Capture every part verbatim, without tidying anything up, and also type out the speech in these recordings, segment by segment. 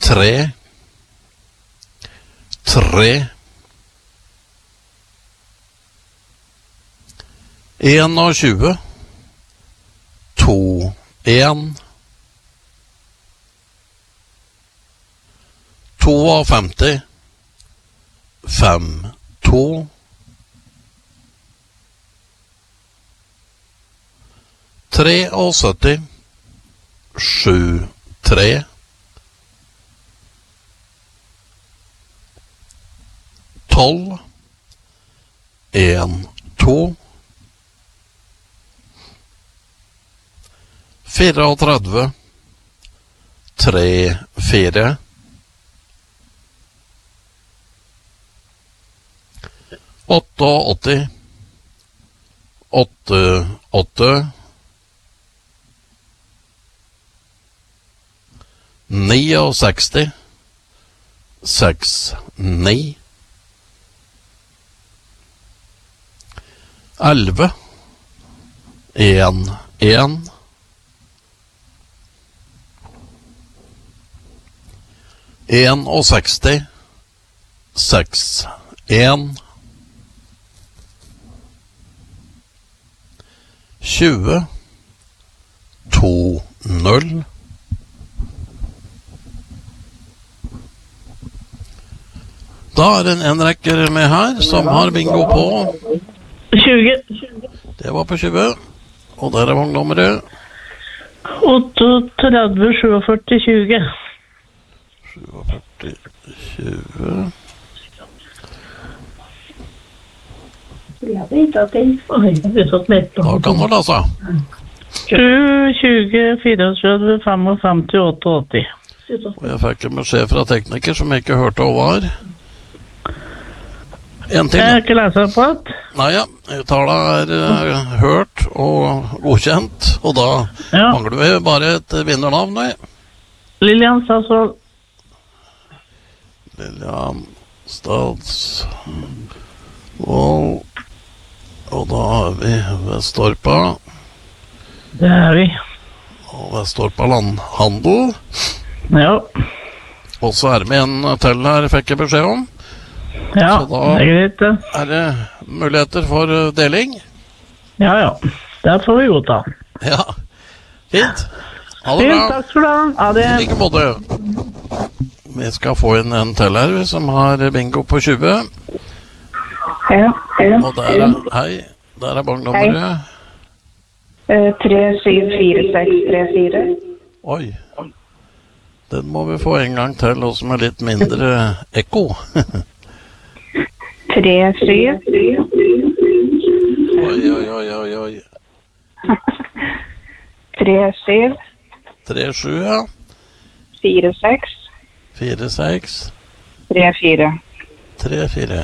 tre, tre, en og tjue, to, en, to og femti, fem, to, tre og sytti, sju, tre, tolv, en, to, trettfire, tre, fire, åtti, åtte, åtte, seksti, seks, ni, elleve, en, en, en og seksti, seks, en, tjue, to, null, da er det en enrekker med her som har bingo på tjue. Det var på tjue, og der er vognnummeret trettioåtte, syttiosju, tjue. syttiosju, tjue. Da kan du lese. sju, tjue, trettfire, femtifem, åttiåtte. Og jeg fikk en beskjed fra tekniker som jeg ikke hørte hva var. En til. Jeg har ikke lest på det. Nei, ja. Tallet er uh, hørt og godkjent, og da Ja. mangler vi bare et vinnernavn. Nei. Lilian Stadsvold. Lilian Stadsvold. Og da er vi ved Storpa. Det er vi. Og ved Storpa Landhandel. Ja. Og så er det med en til her, fikk jeg beskjed om. Ja, Så da det er greit det. er det muligheter for uh, deling. Ja, ja. Det får vi godta. Ja, fint. Ha det Fint, bra. takk skal du ha. Ha det. I like måte. Vi skal få inn en til her som har bingo på tjue. Ja, ja. Og der er, hei, der er banknummeret. Eh, tre, syv, fire, seks, tre, fire. Oi. Den må vi få en gang til, og som er litt mindre ekko. tre, syv. Oi, oi, oi, oi, oi. tre, syv. tre, sju, ja. fire, seks. fire, seks. tre, fire. tre, fire.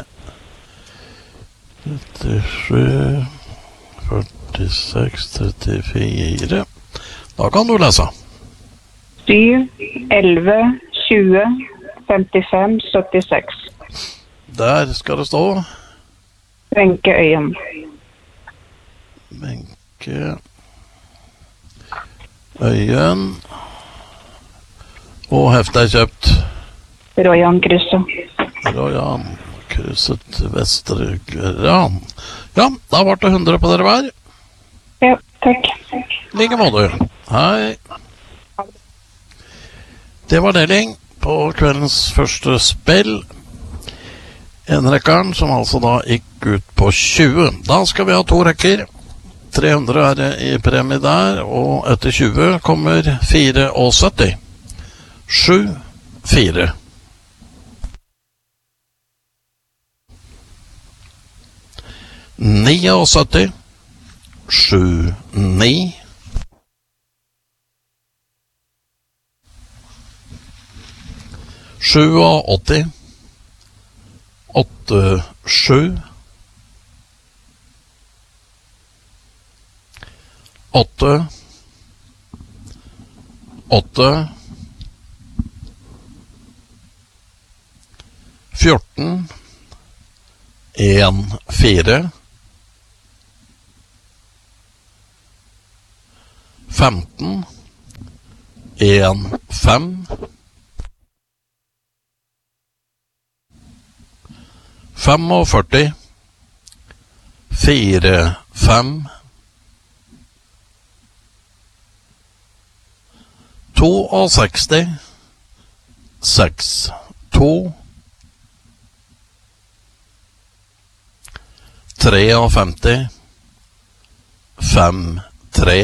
trettisju, førtiseks, trettifire. Da kan du lese. syv, elleve, tjue, femtifem, syttiseks. Der skal det stå. Wenche Øyen. Wenche Øyen. Og heftet er kjøpt. Royan Krysset. Royan Krysset Vestre Gran. Ja, da ble det hundre på dere hver. Ja, takk. Like måte. Hei. Det var deling på kveldens første spill. Enrekkeren som altså da gikk ut på tjue. Da skal vi ha to rekker. tre hundre er det i premie der, og etter tjue kommer fire og sytti. sju, fire. ni og sytti. sju, ni. sju og åtti. åtte, sju. åtte. åtte. fjorten. en, fire. femten. en, fem. førtifem, fire, fem, sekstito, seks, to, femtiftre, fem, tre,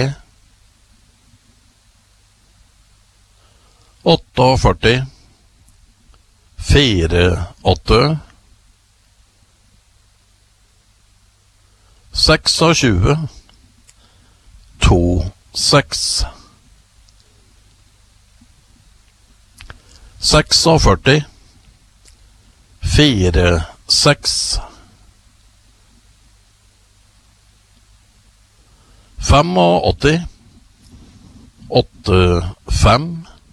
førtiåtte, fire, åtte, tjueseks, to, seks, førtiseks, fire, seks, åttifem, åtte, fem,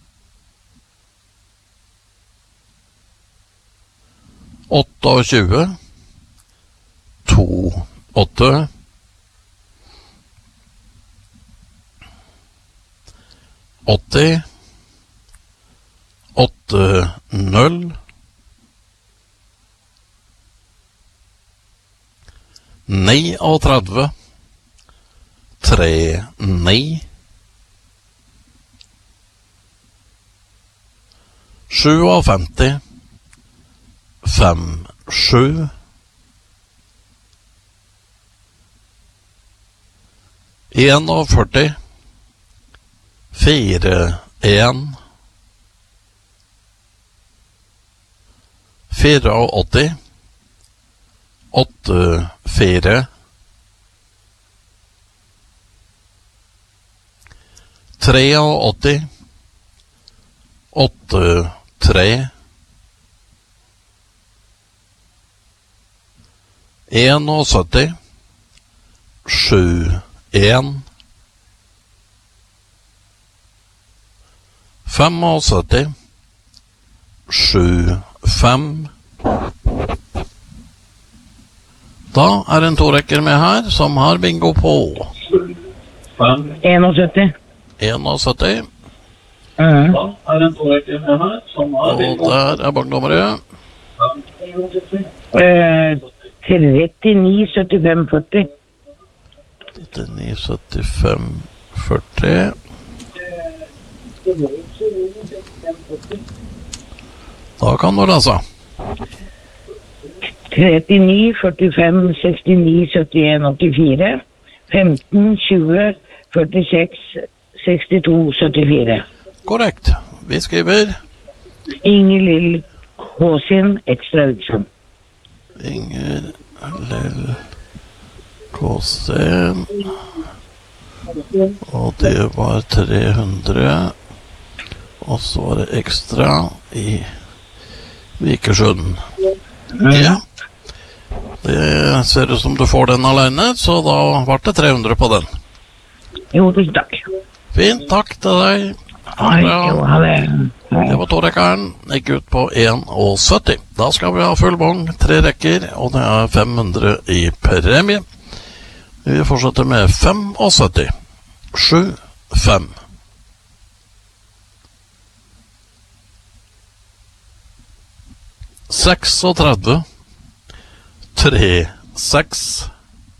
tjueåtte, to, åtte, åtti, åtte, null, trettini, tre, ni, femtisju, fem, sju, førtién, fire, en, åttifire, åtte, fire, åttitre, åtte, tre, syttien, sju, en, syttifem, sju, fem. Da er det en to rekker med her som har bingo på syttién. syttién. Mhm. Da er det en to rekker med her som har bingo på. Og der er banknummeret Eh, trettini, syttifem, førti. trettini, syttifem, førti. Da kan du lese. trettini, førtifem, sekstini, syttien, åttifire. femten, tjue, førtiseks, sekstito, syttifire. Korrekt. Vi skriver Inger Lill Kåsin, ekstra utsom. Inger Lill Kåsin. Og det var tre hundre. Og så var det ekstra i Vikersund. Ja. Det ser ut som du får den alene, så da var det tre hundre på den. Jo, tusen takk. Fint, takk til deg. Hei, jo, ha det. Hei. Det var torekkeren. Gikk ut på sytti. Da skal vi ha full bong, tre rekker, og det er fem hundre i premie. Vi fortsetter med syttifem. sju, fem. trettien, tre, seks.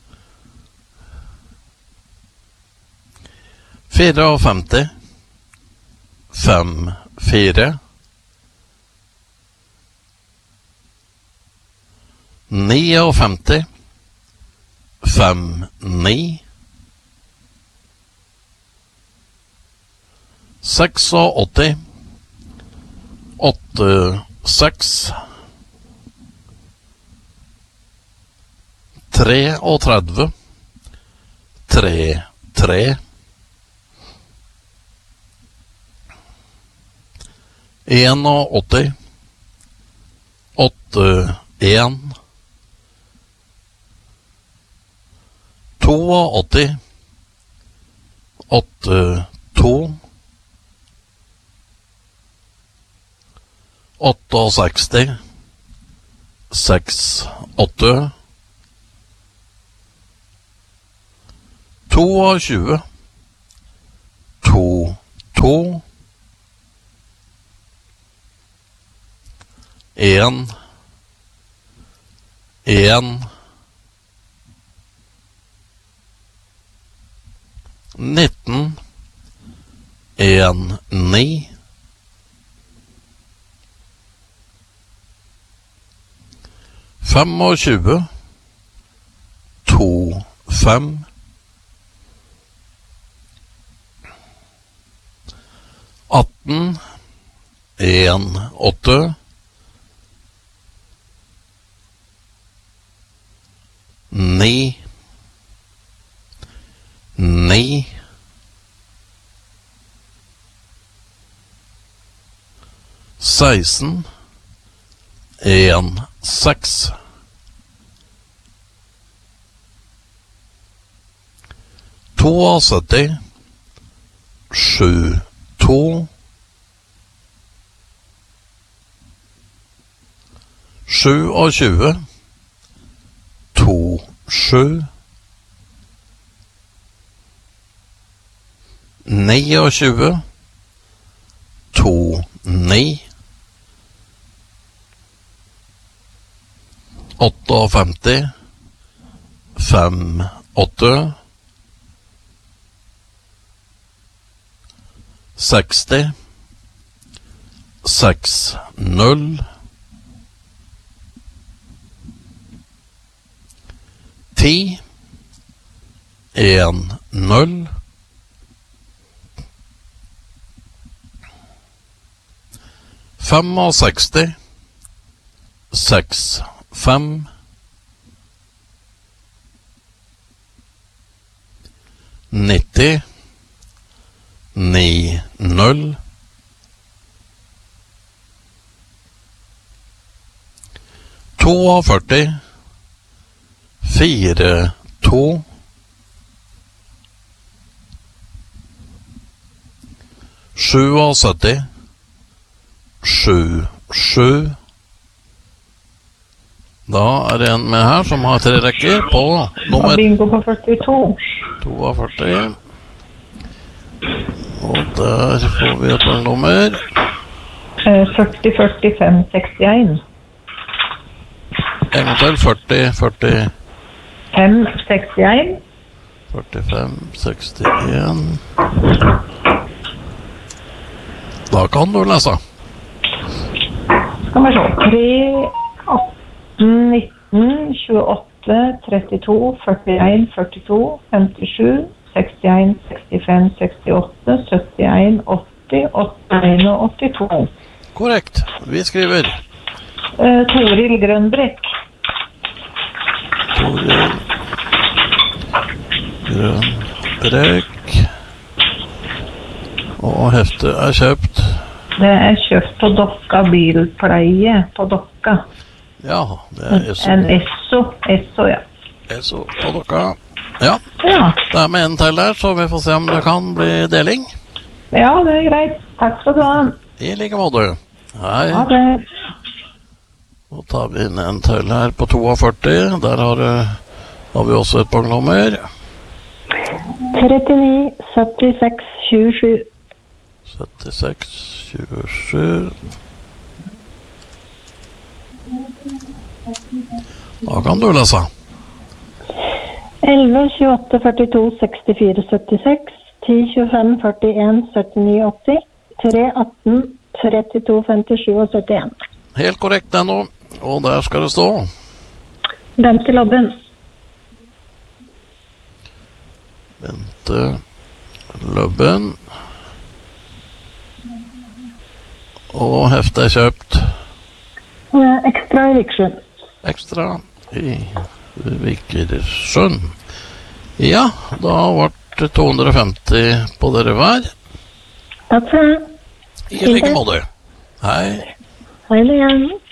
femtifire, fem, fire. femtini, fem, ni. åttiseks, åtte, seks. trettini, tre, tre. åtti, åtte, en. åtti, åtte, to. seksti, seks, åtte. tjue, to, to. en, en, nitten, en, ni, tjuefem, to, fem, atten, en, åtte, ni, ni, seksten, en, seks, syttito, sju, to, tjuesju, to, sju, tjuenio, to, ni, femtiåtte, fem, åtte, seksti, seks, null, ti, en, null, femogseksti, seks, fem, nitti, ni, null, førti, fire, to, sytti, sju, sju. Da er det en med her som har tre rekker på nummer Bingo på førtito. førti. Og der får vi et par nummer. førti, førtifem, sekstien. En gang til, førti, førti, fem, sekstien. førtifem, sekstien. Da kan du lese. Skal vi se. tre, atten, nitten, tjueåtte, trettito, førtien, førtito, femtisju, sekstien, sekstifem, sekstiåtte, syttien, åtti, åttien og åttito. Korrekt. Vi skriver Uh, Toril Grønbrekk. Toril Grønbrekk. Og heftet er kjøpt. Det er kjøpt på Dokka bilpleie på Dokka. Ja, det er Esso. En Esso. Esso, ja. Esso på Dokka. Ja, Ja. det er med en til der, så vi får se om det kan bli deling. Ja, det er greit. Takk skal du ha. I like måte. Hei. Ha det. Nå tar vi inn en til her på førti. Der har, har vi også et pangnummer. trettini, syttiseks, tjuesju. syttiseks, tjuesju. Da kan du lese. elleve, tjueåtte, førtito, sekstifire, syttiseks. ti, tjuefem, førtien, syttini, åtti. tre, atten, trettito, femtisju og syttien. Helt korrekt det nå. Og der skal det stå. Bente Lobben. Bente Løbben. Og heftet er kjøpt. Eh, Ekstra i Viksjøen. Ekstra i Vikersjøen. Ja, da ble det to hundre og femti på dere hver. Takk for det. I like måte. Hei. Hei igjen.